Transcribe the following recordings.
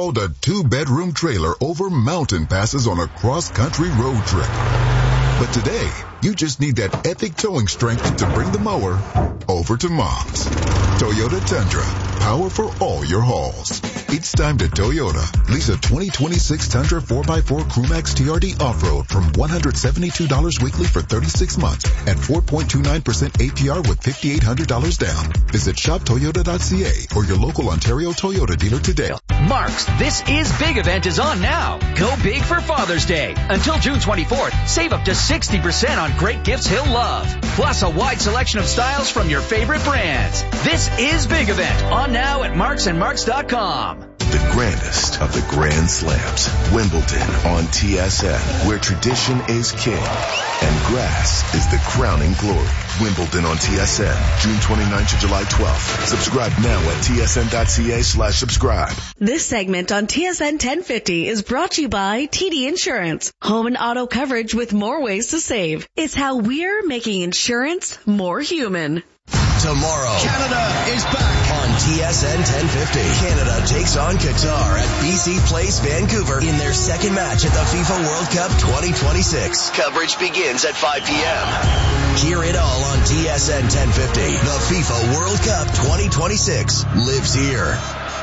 hauled a 2-bedroom trailer over mountain passes on a cross-country road trip. But today, you just need that epic towing strength to bring the mower over to Mom's. Toyota Tundra, power for all your hauls. It's time to Toyota. Lease a 2026 Tundra 4x4 Crewmax TRD Off-Road from $172 weekly for 36 months at 4.29% APR with $5,800 down. Visit shoptoyota.ca or your local Ontario Toyota dealer today. Mark's This Is Big event is on now. Go big for Father's Day. Until June 24th, save up to 60% on great gifts he'll love. Plus a wide selection of styles from your favorite brands. This Is Big event on now at marksandmarks.com. The grandest of the Grand Slams. Wimbledon on TSN, where tradition is king and grass is the crowning glory. Wimbledon on TSN, June 29th to July 12th. Subscribe now at tsn.ca/subscribe. This segment on TSN 1050 is brought to you by TD Insurance. Home and auto coverage with more ways to save. It's how we're making insurance more human. Tomorrow, Canada is back on TSN 1050. Canada takes on Qatar at BC Place, Vancouver in their second match at the FIFA World Cup 2026. Coverage begins at 5 p.m. Hear it all on TSN 1050. The FIFA World Cup 2026 lives here.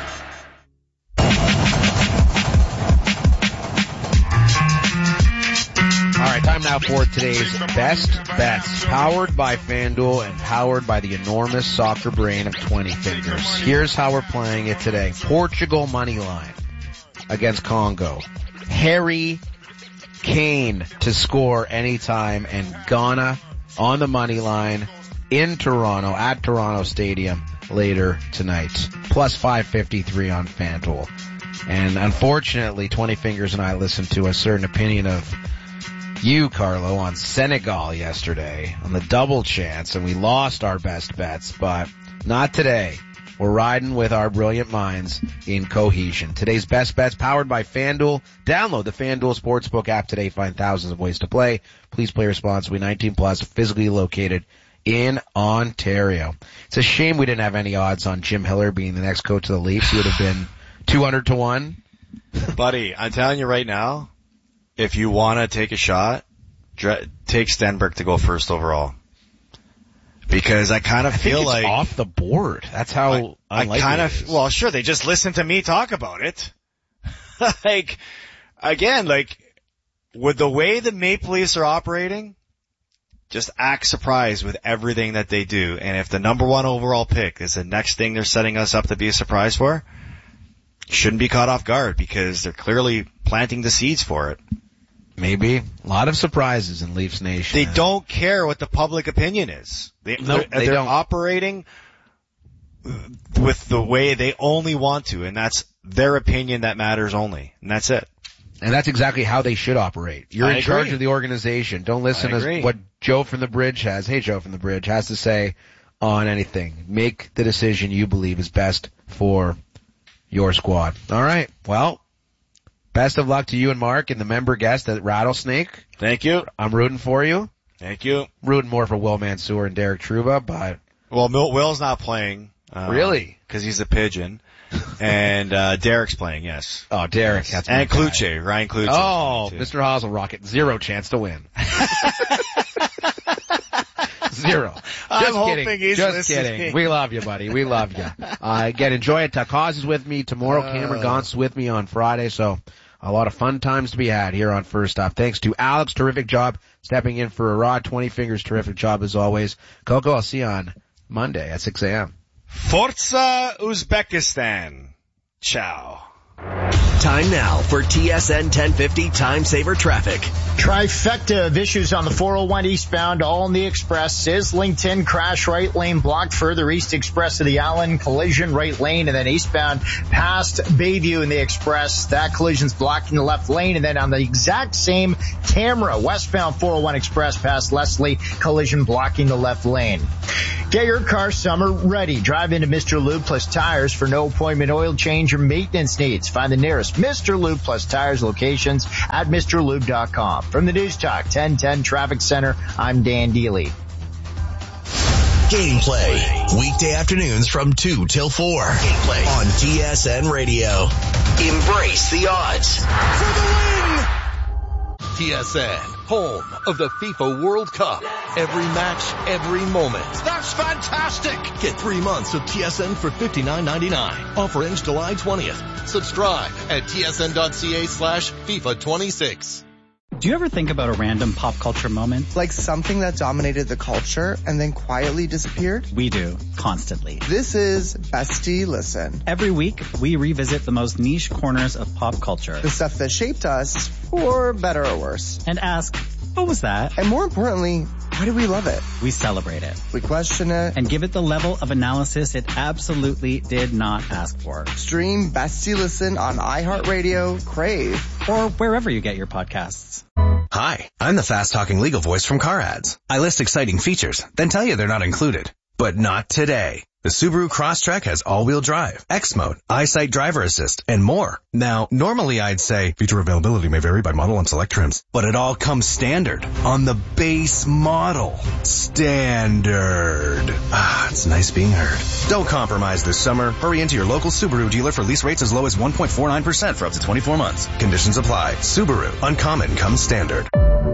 All right, time now for today's Best Bets, powered by FanDuel and powered by the enormous soccer brain of 20 Fingers. Here's how we're playing it today. Portugal money line against Congo. Harry Kane to score anytime, and Ghana on the money line in Toronto at Toronto Stadium later tonight. Plus 553 on FanDuel. And unfortunately, 20 Fingers and I listened to a certain opinion of you, Carlo, on Senegal yesterday on the double chance, and we lost our best bets, but not today. We're riding with our brilliant minds in cohesion. Today's best bets powered by FanDuel. Download the FanDuel Sportsbook app today. Find thousands of ways to play. Please play responsibly. 18 plus, physically located in Ontario. It's a shame we didn't have any odds on Jim Hiller being the next coach of the Leafs. He would have been 200 to 1. Buddy, I'm telling you right now, if you want to take a shot, take Stenberg to go first overall. Because I kind of feel like off the board. That's how I kind of, well, sure, they just listen to me talk about it. Like, again, like, with the way the Maple Leafs are operating, just act surprised with everything that they do. And if the number one overall pick is the next thing they're setting us up to be a surprise for, shouldn't be caught off guard because they're clearly planting the seeds for it. Maybe. A lot of surprises in Leafs Nation. They don't care what the public opinion is. They're don't. Operating with the way they only want to, and that's their opinion that matters only, and that's it. And that's exactly how they should operate. You're in charge of the organization. Don't listen to what Joe from the Bridge has to say on anything. Make the decision you believe is best for your squad. All right. Well, best of luck to you and Mark and the member guest at Rattlesnake. Thank you. I'm rooting for you. Thank you. Rooting more for Will Mansour and Derek Trouba, but... Well, Will's not playing. Really? Because he's a pigeon. And Derek's playing, yes. Oh, Derek. Yes. And Kluche, Ryan Kluche. Oh, Mr. Hazelrocket. 0 chance to win. 0. Just kidding. We love you, buddy. We love you. Again, enjoy it. Takaz is with me tomorrow. Cameron Gauntz is with me on Friday. So a lot of fun times to be had here on First Up. Thanks to Alex. Terrific job stepping in for Rod. 20 Fingers. Terrific job as always. Coco, I'll see you on Monday at 6 a.m. Forza Uzbekistan. Ciao. Time now for TSN 1050 Time Saver Traffic. Trifecta of issues on the 401 eastbound, all in the express. Islington, crash right lane blocked further east express of the Allen, collision right lane, and then eastbound past Bayview in the express. That collision's blocking the left lane, and then on the exact same camera, westbound 401 express past Leslie, collision blocking the left lane. Get your car summer ready. Drive into Mr. Lube Plus Tires for no appointment oil change or maintenance needs. Find the nearest Mr. Lube Plus Tires locations at MrLube.com. From the News Talk 1010 Traffic Center, I'm Dan Deely. Gameplay. Weekday afternoons from 2 till 4. Gameplay on TSN Radio. Embrace Race the odds. For the win! TSN, home of the FIFA World Cup. Every match, every moment. That's fantastic! Get 3 months of TSN for $59.99. Offer ends July 20th. Subscribe at tsn.ca/FIFA26. Do you ever think about a random pop culture moment? Like something that dominated the culture and then quietly disappeared? We do, constantly. This is Bestie Listen. Every week, we revisit the most niche corners of pop culture. The stuff that shaped us, for better or worse. And ask, what was that? And more importantly, why do we love it? We celebrate it. We question it. And give it the level of analysis it absolutely did not ask for. Stream Bestie Listen on iHeartRadio, Crave, or wherever you get your podcasts. Hi, I'm the fast-talking legal voice from Car Ads. I list exciting features, then tell you they're not included. But not today. The Subaru Crosstrek has all-wheel drive, X-Mode, EyeSight driver assist, and more. Now, normally I'd say feature availability may vary by model and select trims, but it all comes standard on the base model. Standard. Ah, it's nice being heard. Don't compromise this summer. Hurry into your local Subaru dealer for lease rates as low as 1.49% for up to 24 months. Conditions apply. Subaru. Uncommon comes standard.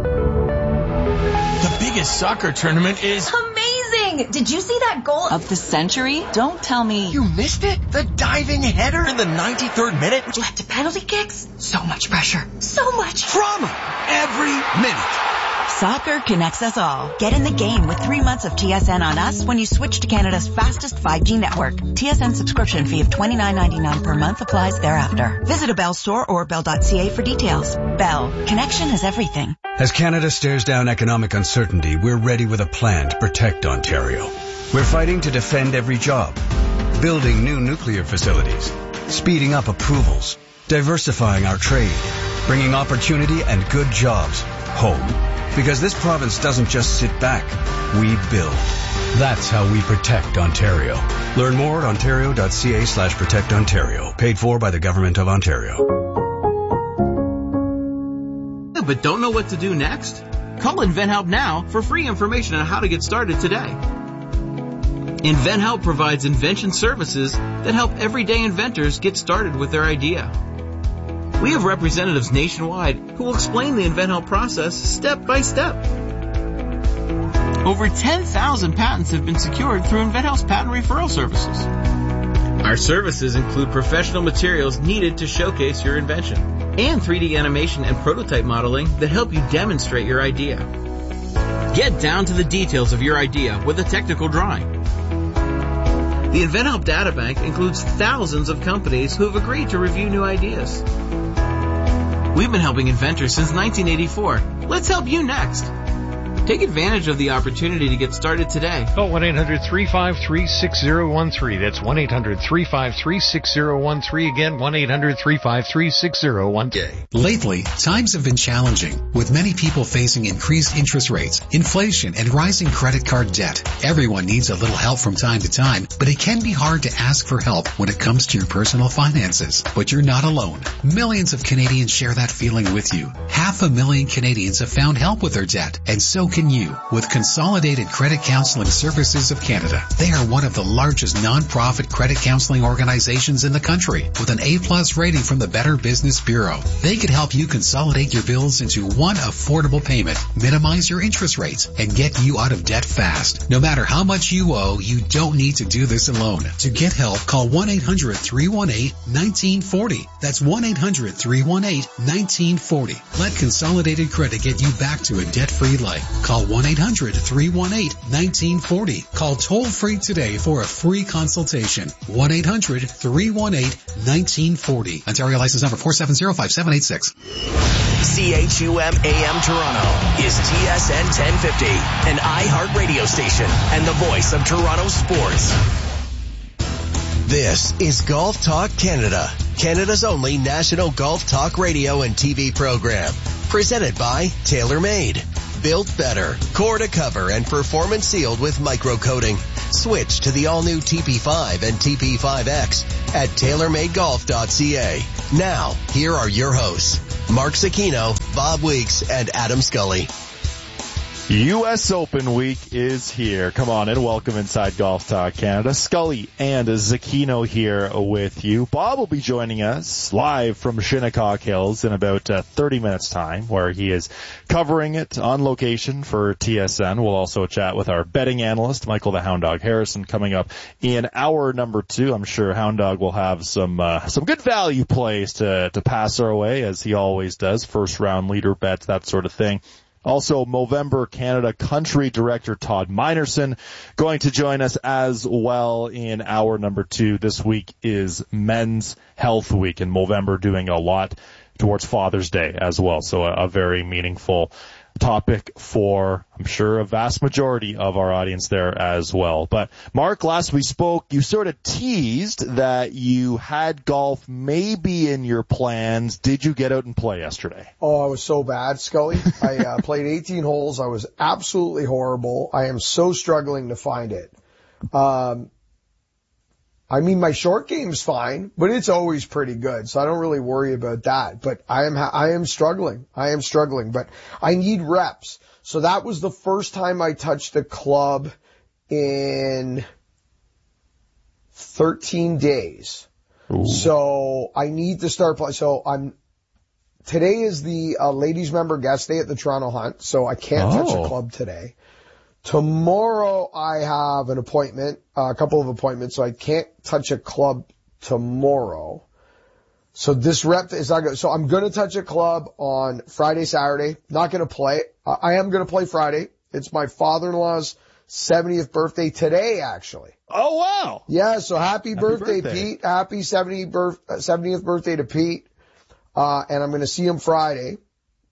The biggest soccer tournament is amazing! Did you see that goal of the century? Don't tell me you missed it. The diving header in the 93rd minute, which led to penalty kicks. So much pressure. So much drama every minute. Soccer connects us all. Get in the game with 3 months of TSN on us when you switch to Canada's fastest 5G network. TSN subscription fee of $29.99 per month applies thereafter. Visit a Bell store or bell.ca for details. Bell. Connection is everything. As Canada stares down economic uncertainty, we're ready with a plan to protect Ontario. We're fighting to defend every job, building new nuclear facilities, speeding up approvals, diversifying our trade, bringing opportunity and good jobs home. Because this province doesn't just sit back, we build. That's how we protect Ontario. Learn more at ontario.ca/protectontario. Paid for by the Government of Ontario. But don't know what to do next? Call InventHelp now for free information on how to get started today. InventHelp provides invention services that help everyday inventors get started with their idea. We have representatives nationwide who will explain the InventHelp process step by step. Over 10,000 patents have been secured through InventHelp's patent referral services. Our services include professional materials needed to showcase your invention, and 3D animation and prototype modeling that help you demonstrate your idea. Get down to the details of your idea with a technical drawing. The InventHelp Databank includes thousands of companies who have agreed to review new ideas. We've been helping inventors since 1984. Let's help you next. Take advantage of the opportunity to get started today. Call 1-800-353-6013. That's 1-800-353-6013. Again, 1-800-353-6013. Lately, times have been challenging, with many people facing increased interest rates, inflation, and rising credit card debt. Everyone needs a little help from time to time, but it can be hard to ask for help when it comes to your personal finances. But you're not alone. Millions of Canadians share that feeling with you. 500,000 Canadians have found help with their debt, and so can you with Consolidated Credit Counseling Services of Canada. They are one of the largest non-profit credit counseling organizations in the country with an A+ rating from the Better Business Bureau. They could help you consolidate your bills into one affordable payment, minimize your interest rates, and get you out of debt fast. No matter how much you owe, you don't need to do this alone. To get help, call 1-800-318-1940. That's 1-800-318-1940. Let Consolidated Credit get you back to a debt-free life. Call 1-800-318-1940. Call toll-free today for a free consultation. 1-800-318-1940. Ontario license number 4705786. CHUM AM Toronto is TSN 1050, an iHeart radio station and the voice of Toronto sports. This is Golf Talk Canada, Canada's only national golf talk radio and TV program. Presented by TaylorMade. Built better, core to cover, and performance sealed with micro-coating. Switch to the all-new TP5 and TP5X at TaylorMadeGolf.ca. Now, here are your hosts, Mark Zecchino, Bob Weeks, and Adam Scully. U.S. Open week is here. Come on and welcome inside Golf Talk Canada. Scully and Zucchino here with you. Bob will be joining us live from Shinnecock Hills in about 30 minutes time, where he is covering it on location for TSN. We'll also chat with our betting analyst, Michael the Hound Dog Harrison, coming up in hour number 2. I'm sure Hound Dog will have some good value plays to pass our way, as he always does. First round leader bets, that sort of thing. Also, Movember Canada Country Director Todd Minerson going to join us as well in hour number 2. This week is Men's Health Week, and Movember doing a lot towards Father's Day as well. So a very meaningful topic for, I'm sure, a vast majority of our audience there as well. But Mark, last we spoke, you sort of teased that you had golf maybe in your plans. Did you get out and play yesterday? Oh, I was so bad, Scully. I played 18 holes. I was absolutely horrible. I am so struggling to find it. I mean, my short game's fine, but it's always pretty good, so I don't really worry about that. But I am struggling. But I need reps. So that was the first time I touched a club in 13 days. Ooh. So I need to start playing. So today is the ladies member guest day at the Toronto Hunt, so I can't touch a club today. Tomorrow I have an appointment, a couple of appointments, so I can't touch a club tomorrow. So this rep is not good. So I'm going to touch a club on Friday, Saturday. Not going to play. I am going to play Friday. It's my father-in-law's 70th birthday today, actually. Oh, wow. Yeah, so happy birthday, Pete. Happy 70th birthday to Pete. And I'm going to see him Friday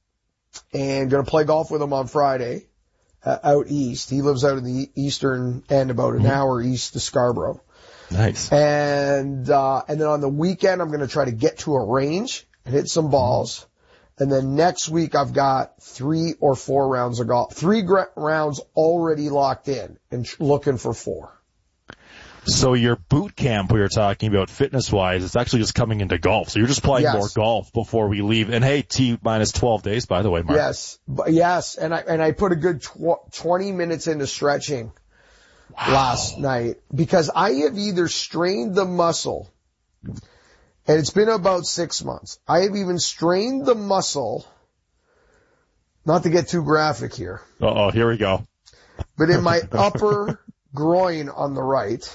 and going to play golf with him on Friday. Out east. He lives out in the eastern end, about an hour east of Scarborough. Nice. And then on the weekend, I'm going to try to get to a range and hit some balls. And then next week, I've got 3 or 4 rounds of golf. 3 rounds already locked in and looking for 4. So your boot camp we were talking about fitness-wise, it's actually just coming into golf. So you're just playing more golf before we leave. And hey, T-minus 12 days, by the way, Mark. Yes. And I put a good 20 minutes into stretching last night because I have either strained the muscle, and it's been about 6 months. I have even strained the muscle, not to get too graphic here. Uh-oh, here we go. But in my upper groin on the right,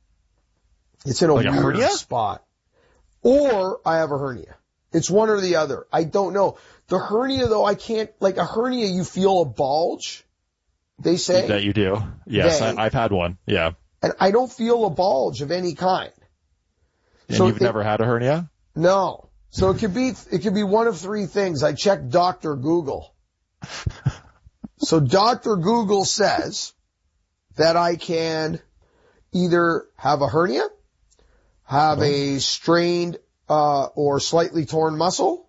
it's in a weird spot. Or I have a hernia. It's one or the other. I don't know. The hernia, though, I can't, like a hernia, you feel a bulge, they say. That you do. Yes, I've had one. Yeah. And I don't feel a bulge of any kind. And so you've never had a hernia? No. So it could be one of 3 things. I checked Dr. Google. So Dr. Google says that I can either have a hernia, have a strained or slightly torn muscle,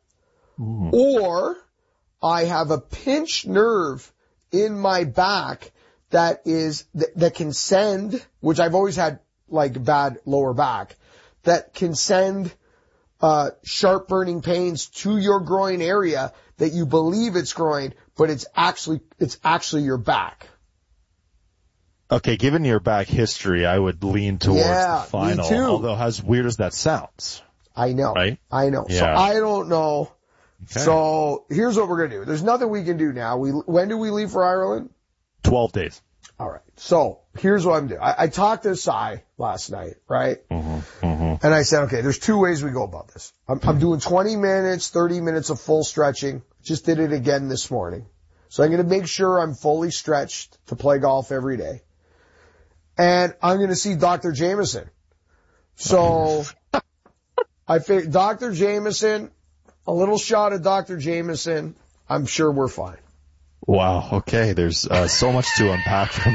or I have a pinched nerve in my back that can send, which I've always had like bad lower back, that can send sharp burning pains to your groin area that you believe it's groin, but it's actually your back. Okay, given your back history, I would lean towards the final, although as weird as that sounds. I know. Right? I know. Yeah. So I don't know. Okay. So here's what we're going to do. There's nothing we can do now. When do we leave for Ireland? 12 days. All right. So here's what I'm doing. I talked to Cy last night, right? And I said, okay, there's 2 ways we go about this. I'm doing 20 minutes, 30 minutes of full stretching. Just did it again this morning. So I'm going to make sure I'm fully stretched to play golf every day. And I'm going to see Dr. Jameson. So I figured Dr. Jameson, a little shot of Dr. Jameson, I'm sure we're fine. Wow. Okay. There's so much to unpack from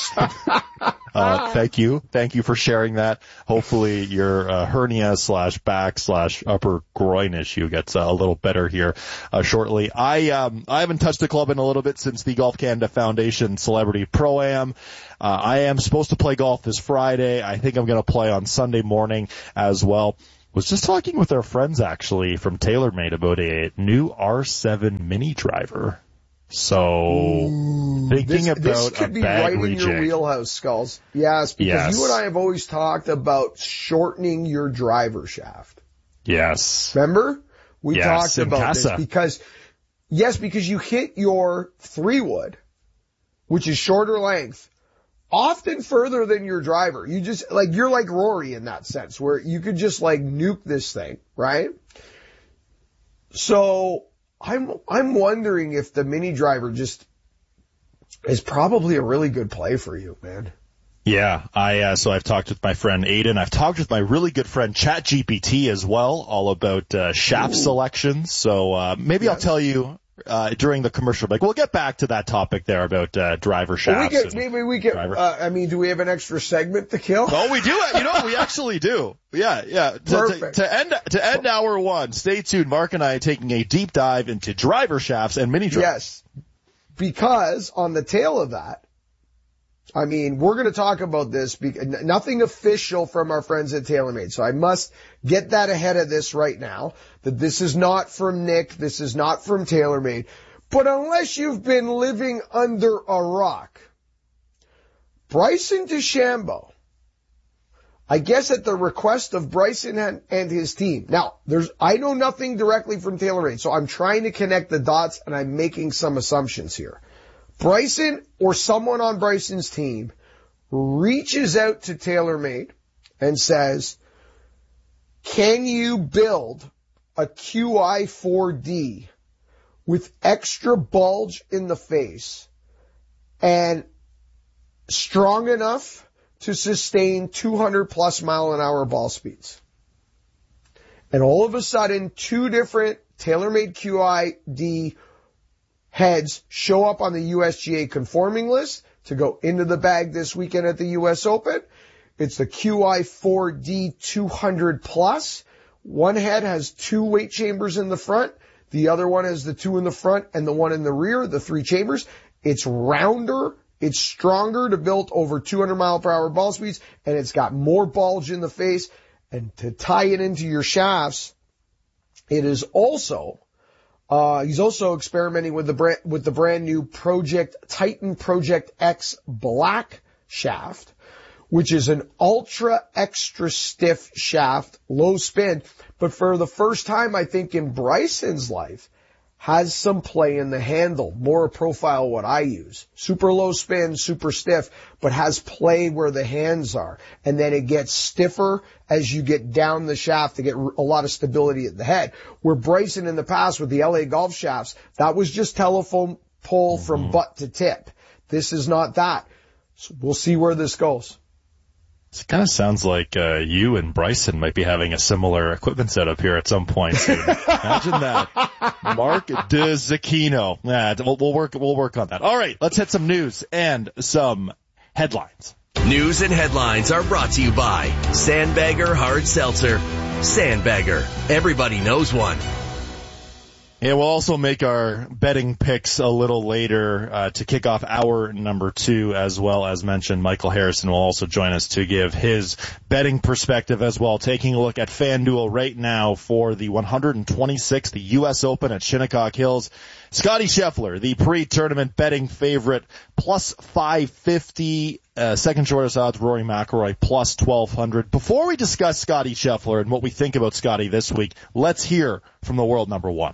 that. Thank you. Thank you for sharing that. Hopefully your hernia / back / upper groin issue gets a little better here shortly. I haven't touched the club in a little bit since the Golf Canada Foundation Celebrity Pro-Am. I am supposed to play golf this Friday. I think I'm going to play on Sunday morning as well. Was just talking with our friends actually from TaylorMade about a new R7 mini driver. So thinking about this could be right rejig. in your wheelhouse, Skulls. Yes, because you and I have always talked about shortening your driver shaft. Yes. Remember? We talked in about Casa. this because you hit your 3-wood, which is shorter length, often further than your driver. You're like Rory in that sense, where you could just like nuke this thing, right? So I'm wondering if the mini driver just is probably a really good play for you, man. Yeah, so I've talked with my friend Aiden. I've talked with my really good friend ChatGPT as well, all about shaft selection. So maybe I'll tell you during the commercial break. We'll get back to that topic there about driver shafts. Maybe we get. Do we have an extra segment to kill? Oh, we do. We actually do. Yeah. Perfect. To end hour one, stay tuned. Mark and I are taking a deep dive into driver shafts and mini drivers. Yes, because on the tail of that, we're going to talk about this. Nothing official from our friends at TaylorMade. So I must get that ahead of this right now, that this is not from Nick. This is not from TaylorMade. But unless you've been living under a rock, Bryson DeChambeau, I guess at the request of Bryson and his team. Now, I know nothing directly from TaylorMade, so I'm trying to connect the dots and I'm making some assumptions here. Bryson or someone on Bryson's team reaches out to TaylorMade and says, can you build a QI4D with extra bulge in the face and strong enough to sustain 200 plus mile an hour ball speeds? And all of a sudden, 2 different TaylorMade QID heads show up on the USGA conforming list to go into the bag this weekend at the US Open. It's the QI4D 200 plus. One head has 2 weight chambers in the front. The other one has the 2 in the front and the 1 in the rear, the 3 chambers. It's rounder. It's stronger to build over 200 mile per hour ball speeds, and it's got more bulge in the face. And to tie it into your shafts, it is also he's also experimenting with the brand new Titan Project X Black shaft, which is an ultra extra stiff shaft, low spin, but for the first time, I think in Bryson's life, has some play in the handle, more profile what I use. Super low spin, super stiff, but has play where the hands are. And then it gets stiffer as you get down the shaft to get a lot of stability at the head. Where Bryson in the past with the LA Golf shafts, that was just telephone pole from butt to tip. This is not that. So we'll see where this goes. It kind of sounds like you and Bryson might be having a similar equipment setup here at some point soon. Imagine that. Mark DeZucchino. We'll work on that. All right, let's hit some news and some headlines. News and headlines are brought to you by Sandbagger Hard Seltzer. Sandbagger. Everybody knows one. Yeah, we'll also make our betting picks a little later to kick off hour number 2, as well as mentioned. Michael Harrison will also join us to give his betting perspective as well, taking a look at FanDuel right now for the 126th U.S. Open at Shinnecock Hills. Scotty Scheffler, the pre-tournament betting favorite, plus 550. Second shortest odds, Rory McIlroy, plus 1,200. Before we discuss Scotty Scheffler and what we think about Scotty this week, let's hear from the world number 1.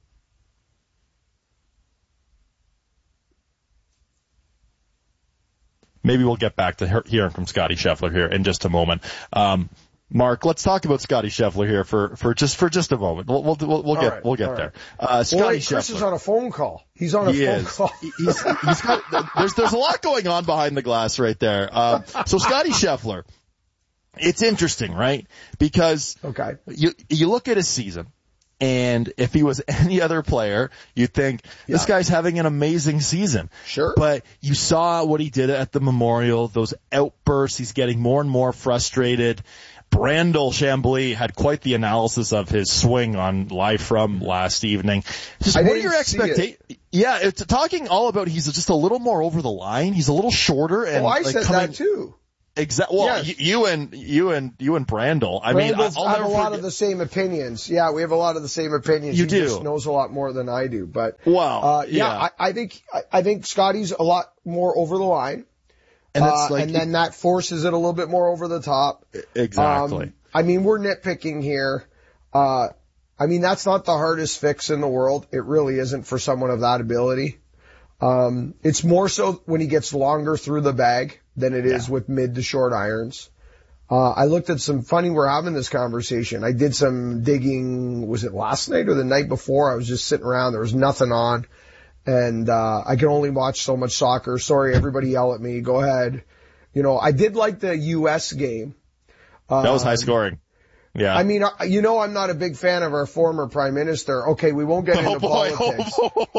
Maybe we'll get back to hearing from Scotty Scheffler here in just a moment. Mark, let's talk about Scotty Scheffler here for just a moment. We'll get there. Scotty Scheffler. Chris is on a phone call. He's on a phone call. He's got, there's a lot going on behind the glass right there. So Scotty Scheffler, it's interesting, right? Because you look at his season. And if he was any other player, you'd think, this guy's having an amazing season. Sure. But you saw what he did at the Memorial, those outbursts. He's getting more and more frustrated. Brandel Chambly had quite the analysis of his swing on Live From last evening. Just what are your expectations? Yeah, it's talking all about he's just a little more over the line. He's a little shorter. And I said that too. Exactly. Well, yes. you and Brandel. I mean, I'll have a lot of the same opinions. Yeah, we have a lot of the same opinions. You he do. Just knows a lot more than I do. But yeah. I think Scotty's a lot more over the line, and it's and then that forces it a little bit more over the top. Exactly. I mean, we're nitpicking here. I mean, that's not the hardest fix in the world. It really isn't for someone of that ability. It's more so when he gets longer through the bag than it is with mid to short irons. I looked at we're having this conversation. I did some digging, was it last night or the night before? I was just sitting around. There was nothing on. And, I can only watch so much soccer. Sorry, everybody yell at me. Go ahead. You know, I did like the U.S. game. That was high scoring. Yeah. I mean, I'm not a big fan of our former prime minister. Okay, we won't get into politics.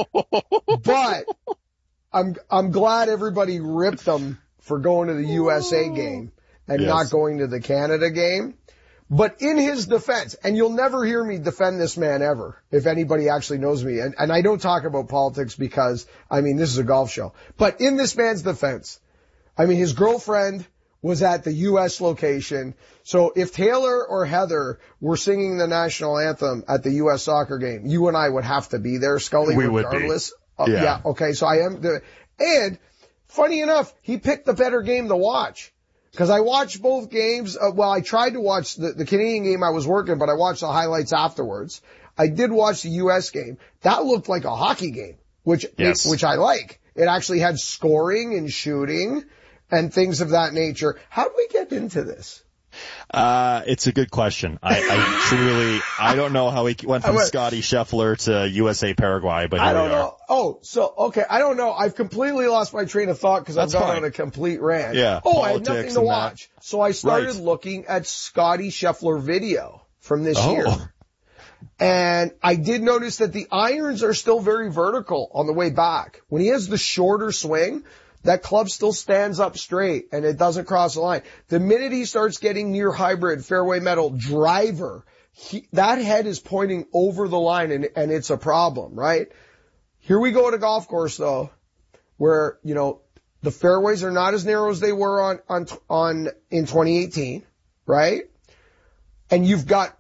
But I'm glad everybody ripped them for going to the USA game and not going to the Canada game. But in his defense, and you'll never hear me defend this man ever, if anybody actually knows me, and I don't talk about politics because, I mean, this is a golf show. But in this man's defense, I mean, his girlfriend was at the U.S. location. So if Taylor or Heather were singing the national anthem at the U.S. soccer game, you and I would have to be there, Scully, regardless. Would be. Yeah. Okay. So I am. And funny enough, he picked the better game to watch. Because I watched both games. I tried to watch the Canadian game. I was working, but I watched the highlights afterwards. I did watch the U.S. game. That looked like a hockey game, which I like. It actually had scoring and shooting and things of that nature. How do we get into this? It's a good question. I don't know how he went from Scotty Scheffler to USA Paraguay, but I don't know. Okay. I don't know. I've completely lost my train of thought because I've gone on a complete rant. Yeah. I had nothing to watch. So I started looking at Scotty Scheffler video from this year. And I did notice that the irons are still very vertical on the way back. When he has the shorter swing, that club still stands up straight and it doesn't cross the line. The minute he starts getting near hybrid fairway metal driver, that head is pointing over the line and it's a problem, right? Here we go at a golf course though, where, you know, the fairways are not as narrow as they were in 2018, right? And you've got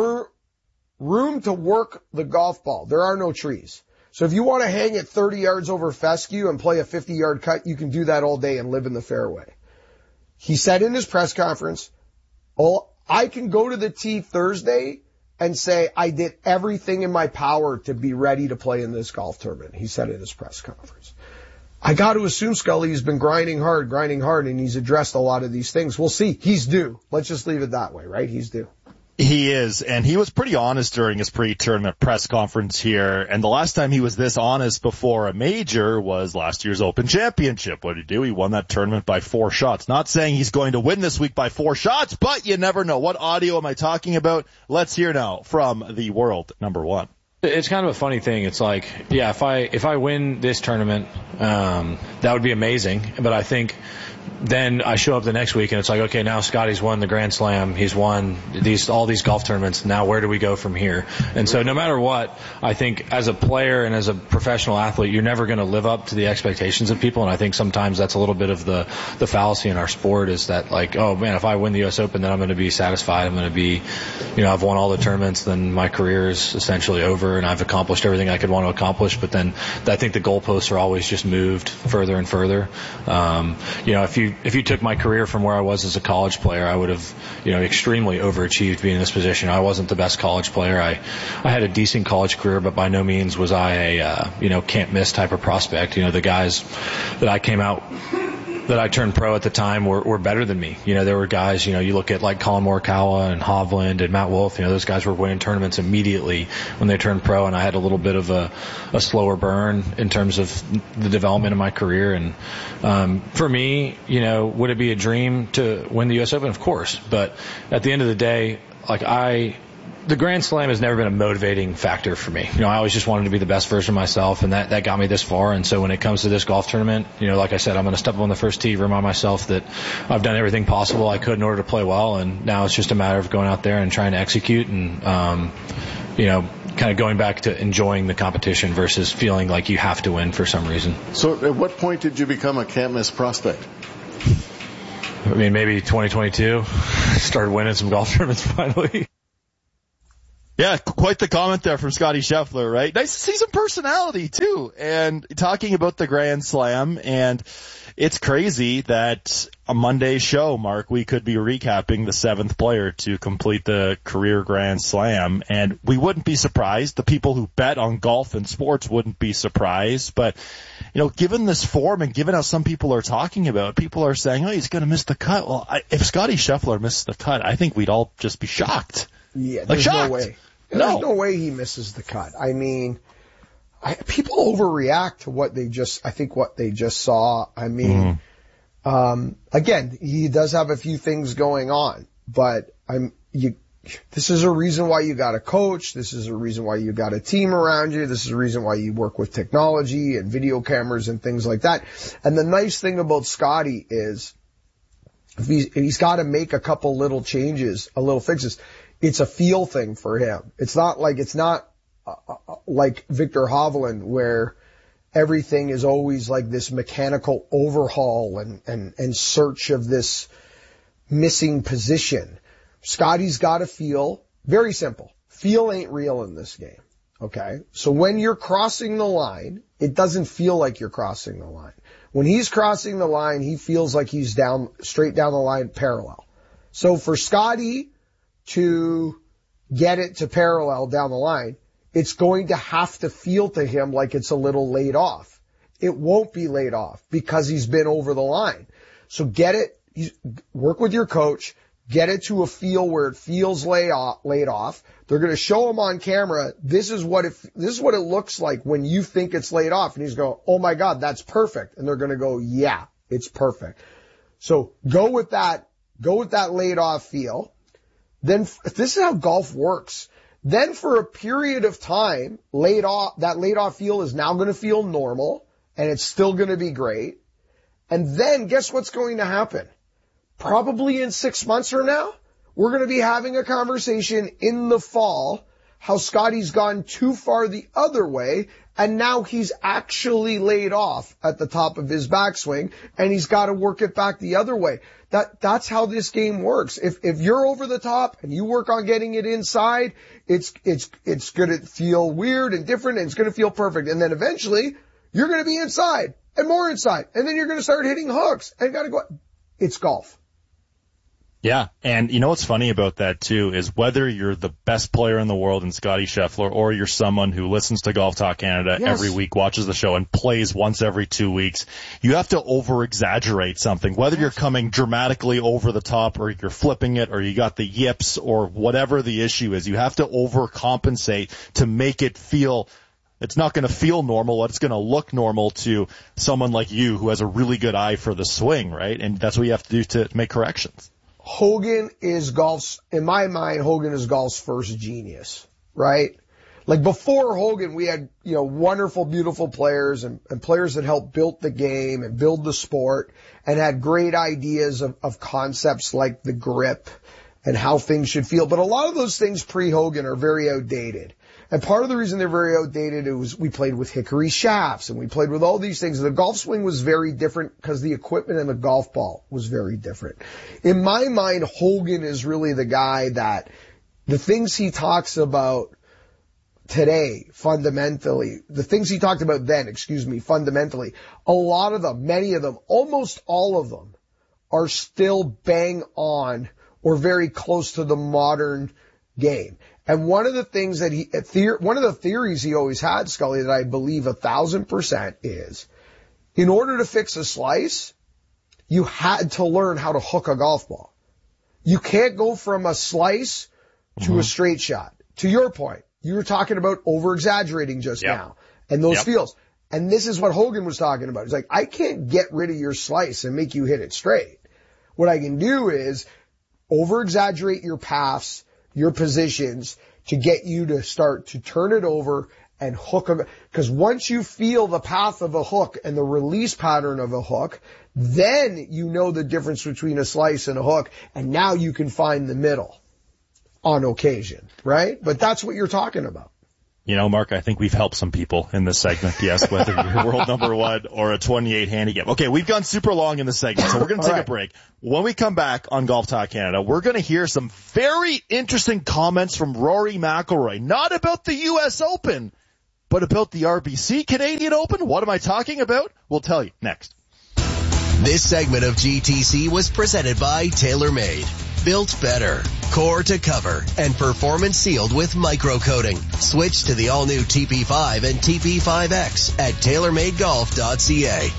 room to work the golf ball. There are no trees. So if you want to hang it 30 yards over fescue and play a 50-yard cut, you can do that all day and live in the fairway. He said in his press conference, I can go to the tee Thursday and say I did everything in my power to be ready to play in this golf tournament. He said in his press conference. I got to assume Scully's been grinding hard, and he's addressed a lot of these things. We'll see. He's due. Let's just leave it that way, right? He's due. He is, and he was pretty honest during his pre-tournament press conference here, and the last time he was this honest before a major was last year's Open Championship. What did he do? He won that tournament by 4 shots. Not saying he's going to win this week by 4 shots, but you never know. What audio am I talking about? Let's hear now from the world number one. It's kind of a funny thing. It's like, yeah, if I win this tournament, that would be amazing, but I think then I show up the next week and it's like, okay, now Scotty's won the Grand Slam. He's won all these golf tournaments. Now where do we go from here? And so no matter what, I think as a player and as a professional athlete, you're never going to live up to the expectations of people. And I think sometimes that's a little bit of the fallacy in our sport is that like, oh man, if I win the US Open, then I'm going to be satisfied. I'm going to be, I've won all the tournaments, then my career is essentially over and I've accomplished everything I could want to accomplish. But then I think the goalposts are always just moved further and further. If you took my career from where I was as a college player, I would have, extremely overachieved being in this position. I wasn't the best college player. I had a decent college career, but by no means was I a, can't miss type of prospect. The guys that I came out, that I turned pro at the time were better than me. There were guys, you look at like Colin Morikawa and Hovland and Matt Wolff, those guys were winning tournaments immediately when they turned pro, and I had a little bit of a slower burn in terms of the development of my career. And for me, would it be a dream to win the US Open? Of course. But at the end of the day, the Grand Slam has never been a motivating factor for me. I always just wanted to be the best version of myself, and that got me this far. And so when it comes to this golf tournament, like I said, I'm going to step up on the first tee, remind myself that I've done everything possible I could in order to play well, and now it's just a matter of going out there and trying to execute and, kind of going back to enjoying the competition versus feeling like you have to win for some reason. So at what point did you become a can't-miss prospect? I mean, maybe 2022, started winning some golf tournaments finally. Yeah, quite the comment there from Scotty Scheffler, right? Nice to see some personality too. And talking about the Grand Slam, and it's crazy that a Monday show, Mark, we could be recapping the 7th player to complete the career Grand Slam, and we wouldn't be surprised. The people who bet on golf and sports wouldn't be surprised, but given this form and given how some people are talking about, people are saying, oh, he's going to miss the cut. Well, if Scotty Scheffler missed the cut, I think we'd all just be shocked. Yeah, there's shocked. No way. There's no way he misses the cut. I mean, people overreact to what they just saw. I mean, again, he does have a few things going on, but this is a reason why you got a coach. This is a reason why you got a team around you. This is a reason why you work with technology and video cameras and things like that. And the nice thing about Scotty is he's got to make a couple little changes, little fixes. It's a feel thing for him. It's not like Victor Hovland where everything is always like this mechanical overhaul and search of this missing position. Scotty's got to feel. Very simple. Feel ain't real in this game. Okay? So when you're crossing the line, it doesn't feel like you're crossing the line. When he's crossing the line, he feels like he's straight down the line parallel. So for Scotty to get it to parallel down the line, it's going to have to feel to him like it's a little laid off. It won't be laid off because he's been over the line. So work with your coach, get it to a feel where it feels laid off. They're going to show him on camera, this is what it looks like when you think it's laid off. And he's going, oh my God, that's perfect. And they're going to go, yeah, it's perfect. So go with that laid off feel. Then this is how golf works. Then for a period of time, that laid off feel is now going to feel normal and it's still going to be great. And then guess what's going to happen? Probably in 6 months from now, we're going to be having a conversation in the fall how Scotty's gone too far the other way and now he's actually laid off at the top of his backswing and he's got to work it back the other way. That's how this game works. If you're over the top and you work on getting it inside, it's going to feel weird and different and it's going to feel perfect. And then eventually you're going to be inside and more inside. And then you're going to start hitting hooks and got to go. It's golf. Yeah, and you know what's funny about that too is whether you're the best player in the world in Scotty Scheffler or you're someone who listens to Golf Talk Canada every week, watches the show, and plays once every 2 weeks, you have to over-exaggerate something. Whether you're coming dramatically over the top or you're flipping it or you got the yips or whatever the issue is, you have to overcompensate to make it feel. It's not going to feel normal. It's going to look normal to someone like you who has a really good eye for the swing, right? And that's what you have to do to make corrections. Hogan is golf's first genius, right? Like before Hogan, we had, wonderful, beautiful players and players that helped build the game and build the sport and had great ideas of concepts like the grip and how things should feel. But a lot of those things pre-Hogan are very outdated. And part of the reason they're very outdated is we played with hickory shafts and we played with all these things. The golf swing was very different because the equipment and the golf ball was very different. In my mind, Hogan is really the guy that the things he talks about today, fundamentally, the things he talked about then, fundamentally, a lot of them, many of them, almost all of them are still bang on or very close to the modern game. And one of the things that one of the theories he always had, Scully, that I believe 1,000% is, in order to fix a slice, you had to learn how to hook a golf ball. You can't go from a slice to a straight shot. To your point, you were talking about over-exaggerating just now and those feels. And this is what Hogan was talking about. He's like, I can't get rid of your slice and make you hit it straight. What I can do is over-exaggerate your paths, your positions, to get you to start to turn it over and hook them. Because once you feel the path of a hook and the release pattern of a hook, then you know the difference between a slice and a hook, and now you can find the middle on occasion, right? But that's what you're talking about. You know, Mark, I think we've helped some people in this segment. Yes, whether you're world number 1 or a 28 handicap. Okay, we've gone super long in this segment, so we're going to take a break. When we come back on Golf Talk Canada, we're going to hear some very interesting comments from Rory McIlroy, not about the U.S. Open, but about the RBC Canadian Open. What am I talking about? We'll tell you next. This segment of GTC was presented by TaylorMade. Built better, core to cover, and performance sealed with micro-coating. Switch to the all-new TP5 and TP5X at TaylorMadeGolf.ca.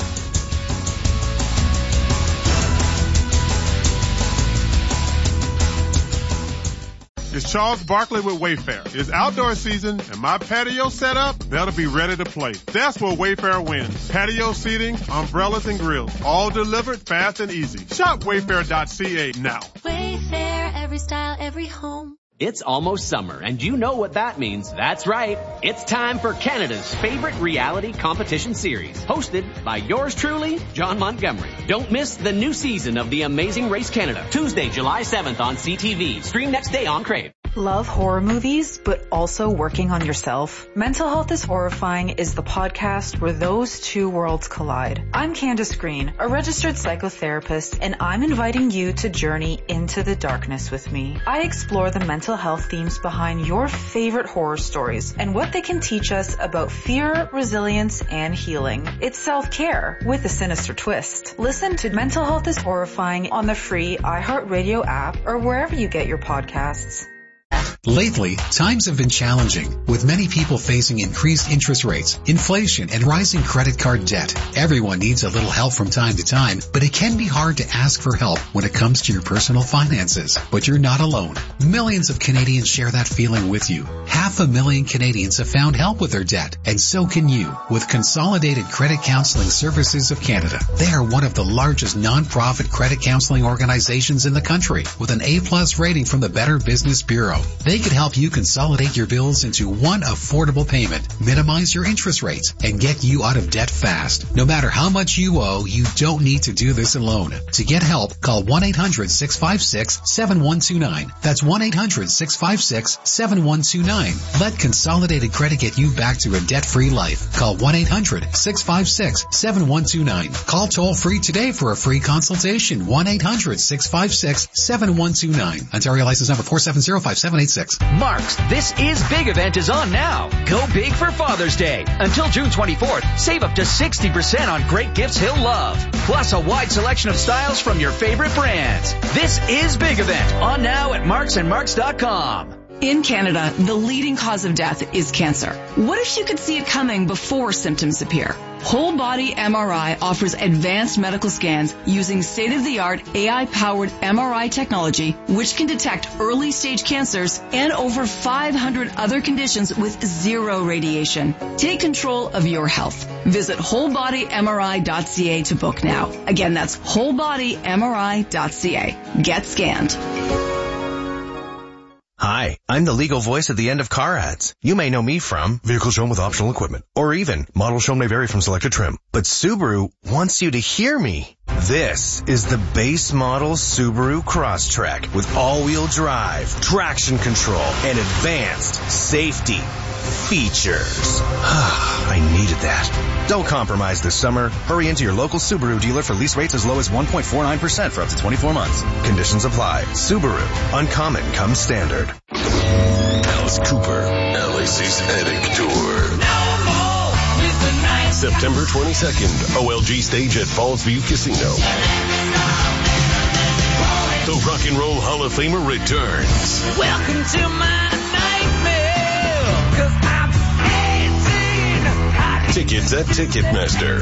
It's Charles Barkley with Wayfair. It's outdoor season, and my patio setup better be ready to play. That's where Wayfair wins. Patio seating, umbrellas, and grills. All delivered fast and easy. Shop Wayfair.ca now. Wayfair, every style, every home. It's almost summer, and you know what that means. That's right. It's time for Canada's favorite reality competition series, hosted by yours truly, John Montgomery. Don't miss the new season of The Amazing Race Canada, Tuesday, July 7th on CTV. Stream next day on Crave. Love horror movies, but also working on yourself? Mental Health is Horrifying is the podcast where those two worlds collide. I'm Candace Green, a registered psychotherapist, and I'm inviting you to journey into the darkness with me. I explore the mental health themes behind your favorite horror stories and what they can teach us about fear, resilience, and healing. It's self-care with a sinister twist. Listen to Mental Health is Horrifying on the free iHeartRadio app or wherever you get your podcasts. Lately, times have been challenging, with many people facing increased interest rates, inflation, and rising credit card debt. Everyone needs a little help from time to time, but it can be hard to ask for help when it comes to your personal finances. But you're not alone. Millions of Canadians share that feeling with you. 500,000 Canadians have found help with their debt, and so can you with Consolidated Credit Counseling Services of Canada. They are one of the largest non-profit credit counseling organizations in the country, with an A+ rating from the Better Business Bureau. They could help you consolidate your bills into one affordable payment, minimize your interest rates, and get you out of debt fast. No matter how much you owe, you don't need to do this alone. To get help, call 1-800-656-7129. That's 1-800-656-7129. Let Consolidated Credit get you back to a debt-free life. Call 1-800-656-7129. Call toll-free today for a free consultation. 1-800-656-7129. Ontario license number 4705786. Mark's This Is Big event is on now. Go big for Father's Day. Until June 24th, save up to 60% on great gifts he'll love. Plus a wide selection of styles from your favorite brands. This Is Big event on now at marksandmarks.com. In Canada, the leading cause of death is cancer. What if you could see it coming before symptoms appear? Whole Body MRI offers advanced medical scans using state-of-the-art AI-powered MRI technology, which can detect early-stage cancers and over 500 other conditions with zero radiation. Take control of your health. Visit wholebodymri.ca to book now. Again, that's wholebodymri.ca. Get scanned. Hi, I'm the legal voice at the end of car ads. You may know me from vehicle shown with optional equipment, or even model shown may vary from selected trim. But Subaru wants you to hear me. This is the base model Subaru Crosstrek with all-wheel drive, traction control, and advanced safety features. I needed that. Don't compromise this summer. Hurry into your local Subaru dealer for lease rates as low as 1.49% for up to 24 months. Conditions apply. Subaru. Uncommon comes standard. Alice Cooper, LAC's Headache Tour. September 22nd, OLG stage at Fallsview Casino. The Rock and Roll Hall of Famer returns. Welcome to my nightmare, 'cause I'm 18. Tickets at Ticketmaster.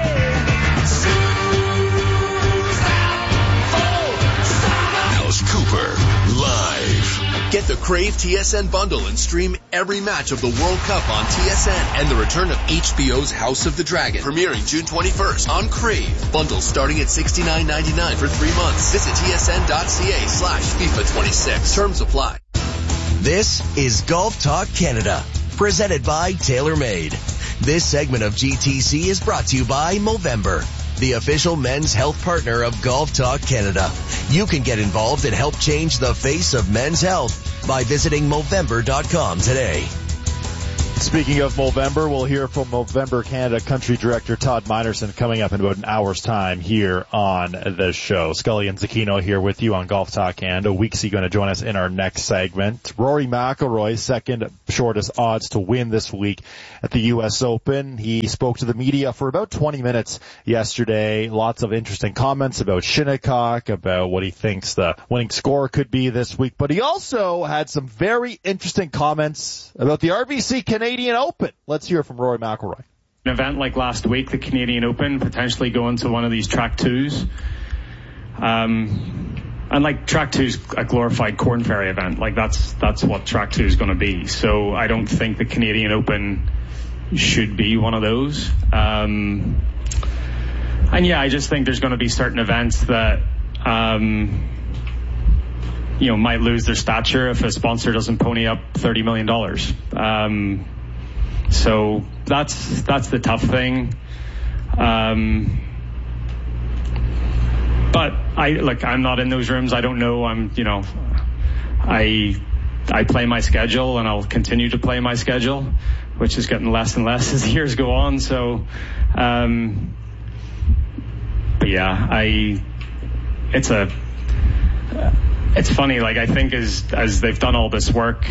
Alice Cooper, live. Get the Crave TSN bundle and stream every match of the World Cup on TSN and the return of HBO's House of the Dragon, premiering June 21st on Crave. Bundles starting at $69.99 for 3 months. Visit tsn.ca/FIFA26. Terms apply. This is Golf Talk Canada, presented by TaylorMade. This segment of GTC is brought to you by Movember, the official men's health partner of Golf Talk Canada. You can get involved and help change the face of men's health by visiting Movember.com today. Speaking of Movember, we'll hear from Movember Canada Country Director Todd Minerson coming up in about an hour's time here on the show. Scully and Zucchino here with you on Golf Talk Canada. Weeksy going to join us in our next segment. Rory McIlroy, second shortest odds to win this week at the U.S. Open. He spoke to the media for about 20 minutes yesterday. Lots of interesting comments about Shinnecock, about what he thinks the winning score could be this week. But he also had some very interesting comments about the RBC Canadian Open. Let's hear from Rory McIlroy. An event like last week, the Canadian Open, potentially going to one of these track twos. And like track two's a glorified Corn Ferry event. Like that's what track two is going to be. So I don't think the Canadian Open should be one of those. And yeah, I just think there's going to be certain events that, might lose their stature if a sponsor doesn't pony up $30 million. So that's the tough thing. But I'm not in those rooms. I don't know. I play my schedule and I'll continue to play my schedule, which is getting less and less as the years go on. So, but yeah, it's funny. Like I think as they've done all this work,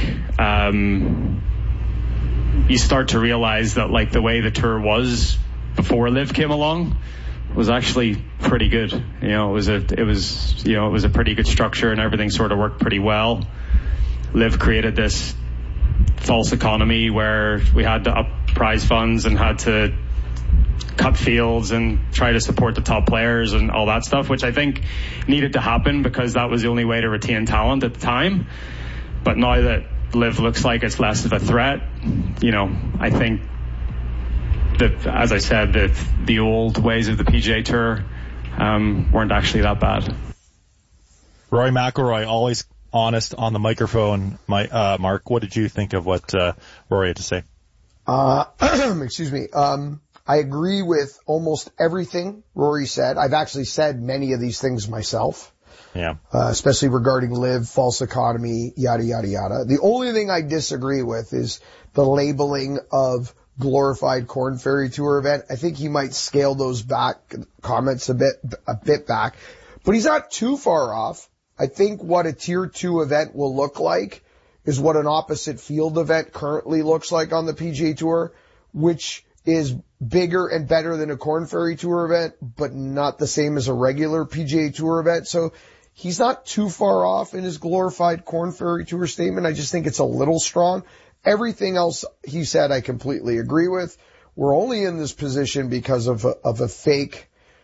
you start to realize that like the way the tour was before Liv came along was actually pretty good. It was a pretty good structure and everything sort of worked pretty well. Liv created this false economy where we had to up prize funds and had to cut fields and try to support the top players and all that stuff, which I think needed to happen because that was the only way to retain talent at the time. But now that Liv looks like it's less of a threat, I think that, as I said, that the old ways of the PGA Tour weren't actually that bad. Rory McIlroy, always honest on the microphone. Mark, what did you think of what Rory had to say? Excuse me. I agree with almost everything Rory said. I've actually said many of these things myself. Yeah. Especially regarding Liv, false economy, yada, yada, yada. The only thing I disagree with is the labeling of glorified Corn Ferry Tour event. I think he might scale those comments a bit back, but he's not too far off. I think what a tier 2 event will look like is what an opposite field event currently looks like on the PGA Tour, which is bigger and better than a Corn Ferry Tour event, but not the same as a regular PGA Tour event. So he's not too far off in his glorified Corn Ferry Tour statement. I just think it's a little strong. Everything else he said I completely agree with. We're only in this position because of a fake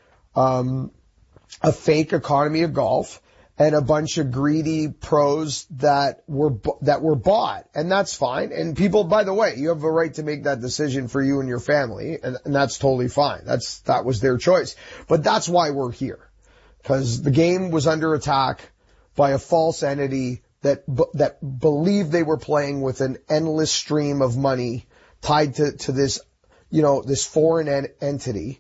economy of golf and a bunch of greedy pros that were bought, and that's fine. And people, by the way, you have a right to make that decision for you and your family, and that's totally fine. That was their choice. But that's why we're here, because the game was under attack by a false entity that believed they were playing with an endless stream of money tied to this, this foreign entity.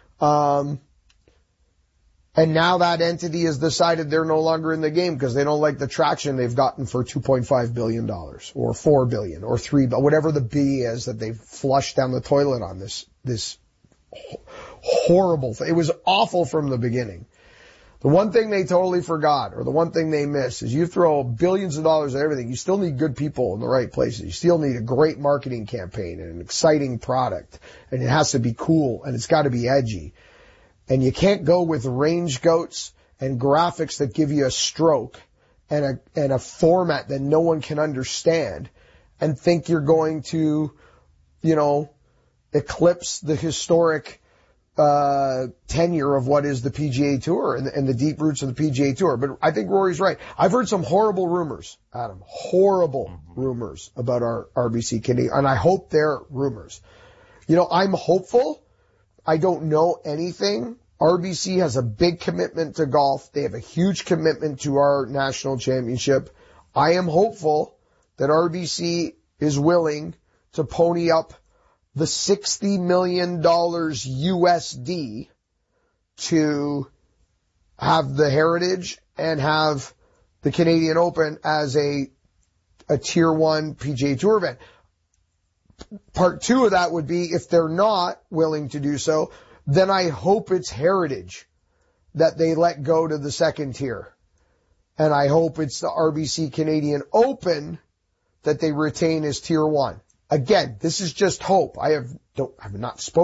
And now that entity has decided they're no longer in the game because they don't like the traction they've gotten for $2.5 billion or $4 billion or $3 billion, whatever the B is that they've flushed down the toilet on this horrible thing. It was awful from the beginning. The one thing they totally forgot, or the one thing they missed, is you throw billions of dollars at everything. You still need good people in the right places. You still need a great marketing campaign and an exciting product. And it has to be cool and it's got to be edgy. And you can't go with range goats and graphics that give you a stroke and a format that no one can understand and think you're going to, eclipse the historic tenure of what is the PGA Tour and the deep roots of the PGA Tour. But I think Rory's right. I've heard some horrible rumors, Adam, rumors about our RBC Canadian, and I hope they're rumors. I'm hopeful. I don't know anything. RBC has a big commitment to golf. They have a huge commitment to our national championship. I am hopeful that RBC is willing to pony up the $60 million USD to have the heritage and have the Canadian Open as a tier 1 PGA Tour event. part two of that would be, if they're not willing to do so, then I hope it's Heritage that they let go to the second tier. And I hope it's the RBC Canadian Open that they retain as tier one. Again, this is just hope. I have not spoken